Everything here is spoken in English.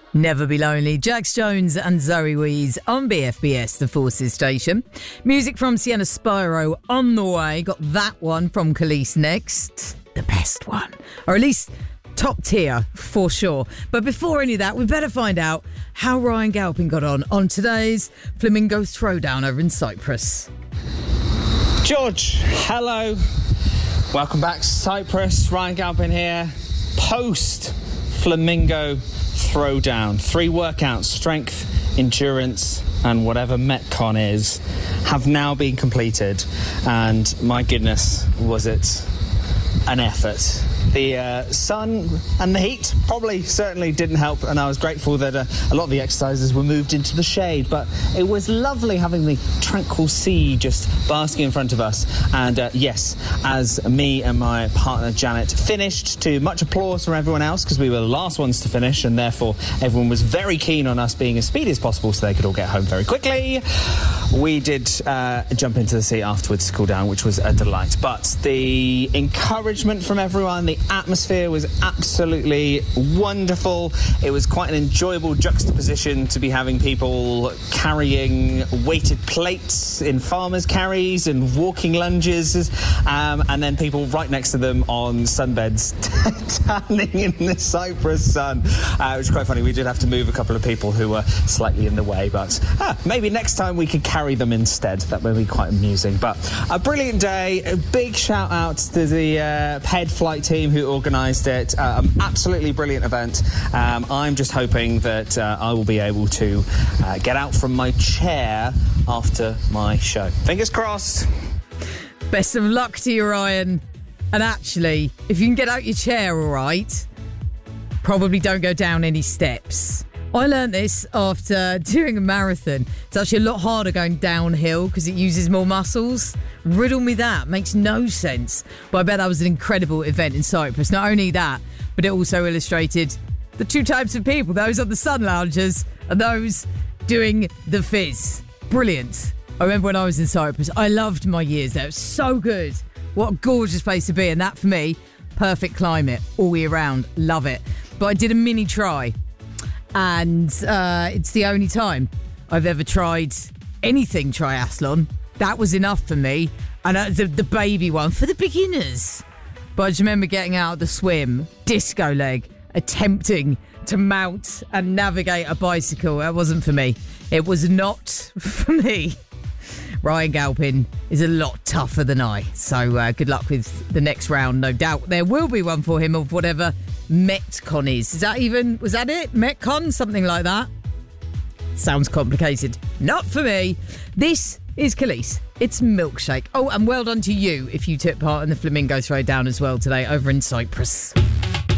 Never Be Lonely, Jax Jones and Zoe Wees on BFBS, the Forces station. Music from Sienna Spyro on the way. Got that one from Khalees next. The best one. Or at least top tier for sure. But before any of that, we better find out how Ryan Galpin got on today's Flamingo Throwdown over in Cyprus. George, hello. Welcome back, Cyprus. Ryan Galpin here. Post Flamingo Throwdown. 3 workouts, strength, endurance, and whatever Metcon is, have now been completed. And my goodness, was it an effort. The sun and the heat probably certainly didn't help, and I was grateful that a lot of the exercises were moved into the shade, but it was lovely having the tranquil sea just basking in front of us. And yes, as me and my partner Janet finished, to much applause from everyone else, because we were the last ones to finish, and therefore everyone was very keen on us being as speedy as possible so they could all get home very quickly. We did jump into the sea afterwards to cool down, which was a delight. But the encouragement from everyone, the atmosphere was absolutely wonderful. It was quite an enjoyable juxtaposition to be having people carrying weighted plates in farmers' carries and walking lunges, and then people right next to them on sunbeds tanning in the Cyprus sun. It was quite funny. We did have to move a couple of people who were slightly in the way, but maybe next time we could carry them instead. That would be quite amusing. But a brilliant day. A big shout out to the PED flight team who organised it. Absolutely brilliant event. I'm just hoping that I will be able to get out from my chair after my show. Fingers crossed. Best of luck to you, Ryan. And actually, if you can get out your chair all right, probably don't go down any steps. I learned this after doing a marathon. It's actually a lot harder going downhill because it uses more muscles. Riddle me that. Makes no sense. But I bet that was an incredible event in Cyprus. Not only that, but it also illustrated the 2 types of people, those on the sun loungers and those doing the fizz. Brilliant. I remember when I was in Cyprus, I loved my years there. It was so good. What a gorgeous place to be. And that, for me, perfect climate all year round. Love it. But I did a mini try. And it's the only time I've ever tried anything triathlon. That was enough for me. And the baby one for the beginners. But I just remember getting out of the swim, disco leg, attempting to mount and navigate a bicycle. That wasn't for me. It was not for me. Ryan Galpin is a lot tougher than I. So good luck with the next round. No doubt there will be one for him of whatever Metcon is. Was that it? Metcon? Something like that? Sounds complicated. Not for me. This is Khalees. It's Milkshake. Oh, and well done to you if you took part in the Flamingo Throwdown as well today over in Cyprus.